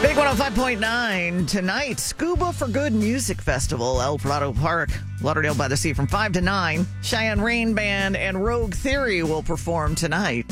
Big 105.9 tonight. Scuba for Good Music Festival, El Prado Park, Lauderdale by the Sea from 5 to 9. Cheyenne Rain Band and Rogue Theory will perform tonight.